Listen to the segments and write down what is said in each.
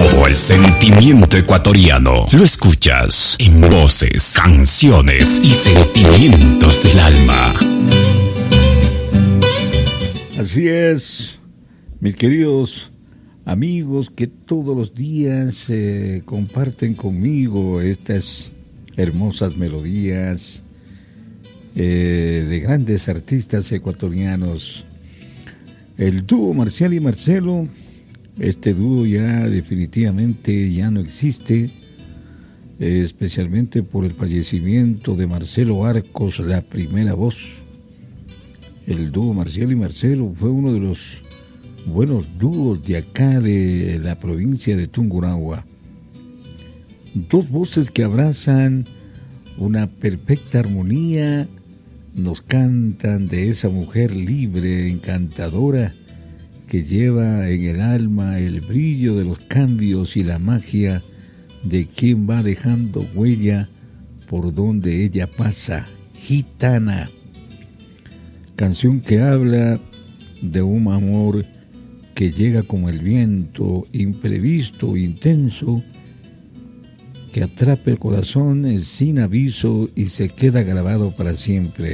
Todo el sentimiento ecuatoriano lo escuchas en voces, canciones y sentimientos del alma. Así es, mis queridos amigos que todos los días comparten conmigo estas hermosas melodías de grandes artistas ecuatorianos. El dúo Marcial y Marcelo, este dúo ya definitivamente ya no existe, especialmente por el fallecimiento de Marcelo Arcos, la primera voz. El dúo Marcial y Marcelo fue uno de los buenos dúos de acá de la provincia de Tungurahua. Dos voces que abrazan una perfecta armonía, nos cantan de esa mujer libre, encantadora, que lleva en el alma el brillo de los cambios y la magia de quien va dejando huella por donde ella pasa. Gitana. Canción que habla de un amor que llega como el viento, imprevisto, intenso, que atrapa el corazón sin aviso y se queda grabado para siempre.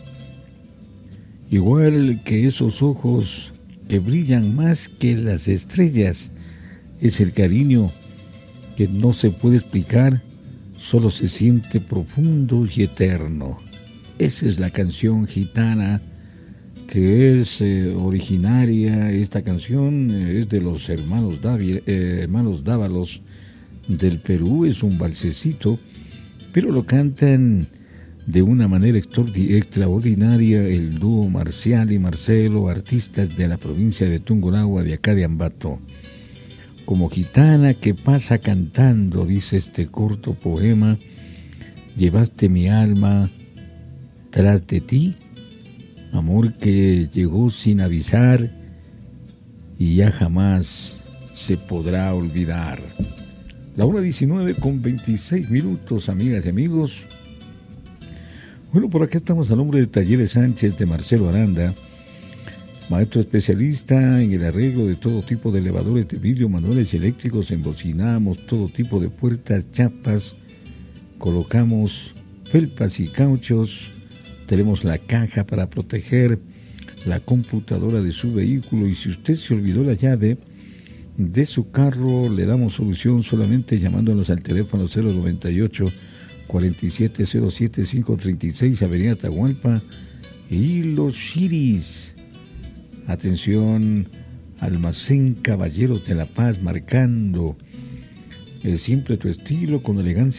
Igual que esos ojos que brillan más que las estrellas, es el cariño que no se puede explicar, solo se siente profundo y eterno. Esa es la canción Gitana, que es originaria. Esta canción es de los hermanos Dávalos del Perú, es un balsecito, pero lo cantan de una manera extraordinaria el dúo Marcial y Marcelo, artistas de la provincia de Tungurahua, de acá de Ambato. Como gitana que pasa cantando, dice este corto poema, llevaste mi alma tras de ti, amor que llegó sin avisar y ya jamás se podrá olvidar. La 1:19 con 26 minutos, amigas y amigos. Bueno, por acá estamos a nombre de Talleres Sánchez de Marcelo Aranda, maestro especialista en el arreglo de todo tipo de elevadores de vidrio, manuales y eléctricos. Embocinamos todo tipo de puertas, chapas, colocamos felpas y cauchos. Tenemos la caja para proteger la computadora de su vehículo, y si usted se olvidó la llave de su carro, le damos solución solamente llamándonos al teléfono 098-4707-536, Avenida Atahualpa y Los Chiris. Atención, Almacén Caballeros de la Paz, marcando siempre tu estilo con elegancia